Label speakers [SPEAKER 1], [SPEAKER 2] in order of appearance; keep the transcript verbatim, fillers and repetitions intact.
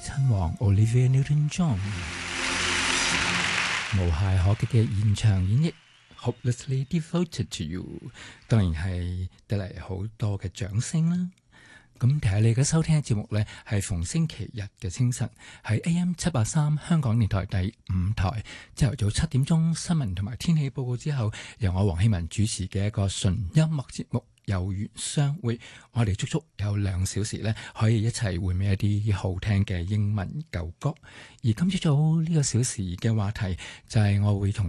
[SPEAKER 1] 親王 Olivia Newton-John 無懈可擊嘅現場演繹 Hopelessly Devoted to You， 當然係得嚟好多嘅掌聲啦。咁睇下你而家收聽嘅節目呢，係逢星期日嘅清晨喺 A M 七八三香港電台第五台，朝頭早七點鐘新聞同埋天氣報告之後，由我黃希文主持嘅一個純音樂節目有緣相會。我哋足足有兩小時呢，可以一齊回味一啲好聽嘅英文舊歌。而今朝早呢個小時嘅話題就係我會同